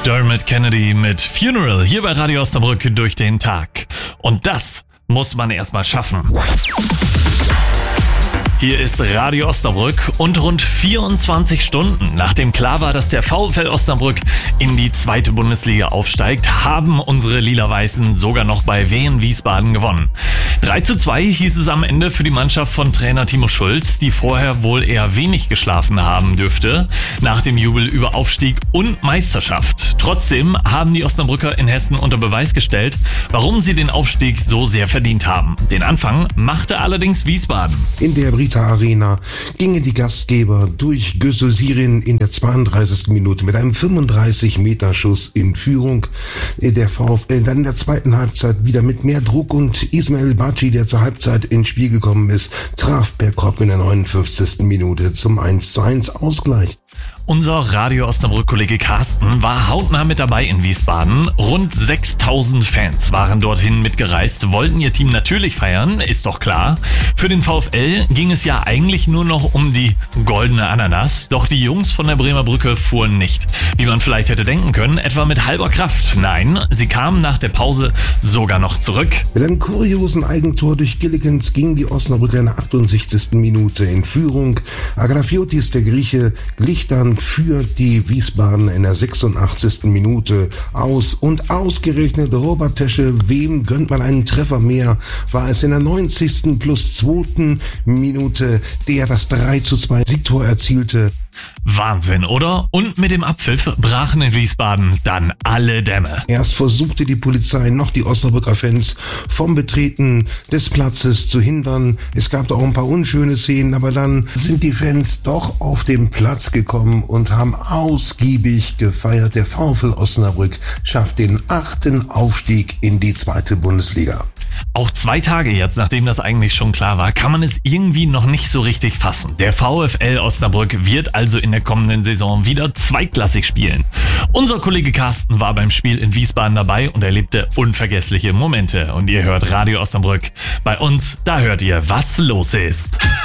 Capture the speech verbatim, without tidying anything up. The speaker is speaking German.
Dermot Kennedy mit Funeral hier bei Radio Osnabrück durch den Tag. Und das muss man erstmal schaffen. Hier ist Radio Osnabrück und rund vierundzwanzig Stunden nachdem klar war, dass der VfL Osnabrück in die zweite Bundesliga aufsteigt, haben unsere Lila-Weißen sogar noch bei Wehen Wiesbaden gewonnen. drei zu zwei hieß es am Ende für die Mannschaft von Trainer Timo Schulz, die vorher wohl eher wenig geschlafen haben dürfte, nach dem Jubel über Aufstieg und Meisterschaft. Trotzdem haben die Osnabrücker in Hessen unter Beweis gestellt, warum sie den Aufstieg so sehr verdient haben. Den Anfang machte allerdings Wiesbaden. In der Brita Arena gingen die Gastgeber durch Gösel-Sirin in der zweiunddreißigsten Minute mit einem fünfunddreißig Meter Schuss in Führung. Der VfL dann in der zweiten Halbzeit wieder mit mehr Druck und Ismail Baci, der zur Halbzeit ins Spiel gekommen ist, traf per Kopf in der neunundfünfzigsten Minute zum eins zu eins Ausgleich. Unser Radio Osnabrück-Kollege Carsten war hautnah mit dabei in Wiesbaden. Rund sechstausend Fans waren dorthin mitgereist, wollten ihr Team natürlich feiern, ist doch klar. Für den VfL ging es ja eigentlich nur noch um die goldene Ananas, doch die Jungs von der Bremer Brücke fuhren nicht. Wie man vielleicht hätte denken können, etwa mit halber Kraft. Nein, sie kamen nach der Pause sogar noch zurück. Mit einem kuriosen Eigentor durch Gillikens gingen die Osnabrücker in der achtundsechzigsten Minute in Führung. Agrafiotis, der Grieche, glich dann für die Wiesbaden in der sechsundachtzigsten Minute aus und ausgerechnet Robert Tesche, wem gönnt man einen Treffer mehr, war es in der neunzigsten plus zweiten Minute, der das drei zu zwei Siegtor erzielte. Wahnsinn, oder? Und mit dem Abpfiff brachen in Wiesbaden dann alle Dämme. Erst versuchte die Polizei noch die Osnabrücker Fans vom Betreten des Platzes zu hindern. Es gab da auch ein paar unschöne Szenen, aber dann sind die Fans doch auf den Platz gekommen und haben ausgiebig gefeiert. Der VfL Osnabrück schafft den achten Aufstieg in die zweite Bundesliga. Auch zwei Tage jetzt, nachdem das eigentlich schon klar war, kann man es irgendwie noch nicht so richtig fassen. Der VfL Osnabrück wird also in der kommenden Saison wieder zweitklassig spielen. Unser Kollege Carsten war beim Spiel in Wiesbaden dabei und erlebte unvergessliche Momente. Und ihr hört Radio Osnabrück. Bei uns, da hört ihr, was los ist.